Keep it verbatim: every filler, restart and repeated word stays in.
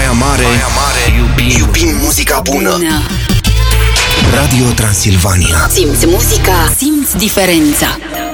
Baia Mare, Baia Mare. Iubim, iubim muzica bună. bună Radio Transilvania. Simți muzica, simți diferența.